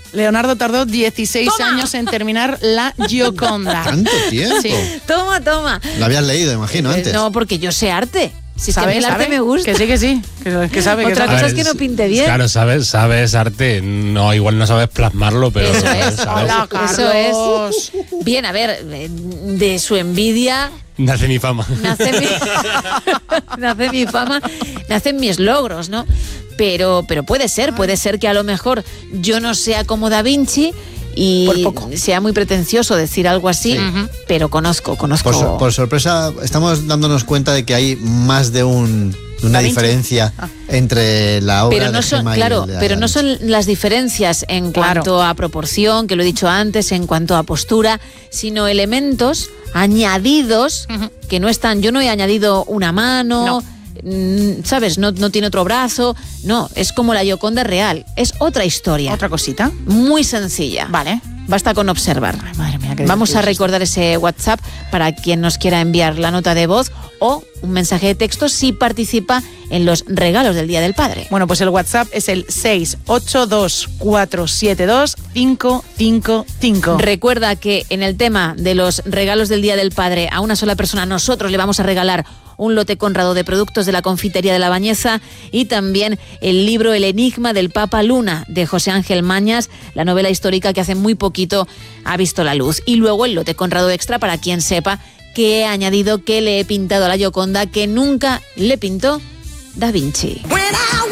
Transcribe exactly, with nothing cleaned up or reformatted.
Leonardo tardó dieciséis ¡Toma! años en terminar la Gioconda. ¿Tanto tiempo? Sí. Toma, toma. Lo habías leído, imagino, antes. No, porque yo sé arte. Si es que a ¿Sabe? mí el arte ¿Sabe? me gusta. Que sí, que sí. Que, que sabe, que Otra sabe. cosa A es ver, que no pinte bien. Claro, sabes, sabes arte. No, igual no sabes plasmarlo, pero Eso sabes, es. sabes. Hola, Eso es. Carlos. Bien, a ver, eh, de su envidia Nace mi fama. nace mi, nace mi fama, nacen mis logros, ¿no? Pero, pero puede ser, puede ser que a lo mejor yo no sea como Da Vinci y Por poco. sea muy pretencioso decir algo así, Sí. pero conozco, conozco. Por, sor- por sorpresa, estamos dándonos cuenta de que hay más de un de una Da Vinci. diferencia Ah. entre la obra pero no de son, Gemma y claro, la de pero Da no Vinci. son las diferencias en Claro. cuanto a proporción, que lo he dicho antes, en cuanto a postura, sino elementos añadidos Ujú. que no están. Yo no he añadido una mano, mm, ¿sabes? No, no tiene otro brazo. No, es como la Gioconda real. Es otra historia. Otra cosita. Muy sencilla. Vale. Basta con observar. Ay, madre mía, qué Vamos a difícil. recordar ese WhatsApp para quien nos quiera enviar la nota de voz o un mensaje de texto si participa en los regalos del Día del Padre. Bueno, pues el WhatsApp es el seis ocho dos cuatro siete dos cinco cinco cinco. Recuerda que en el tema de los regalos del Día del Padre a una sola persona nosotros le vamos a regalar un lote Conrado de productos de la confitería de La Bañeza y también el libro El enigma del Papa Luna de José Ángel Mañas, la novela histórica que hace muy poquito ha visto la luz. Y luego el lote Conrado extra para quien sepa que he añadido, que le he pintado a la Gioconda que nunca le pintó Da Vinci.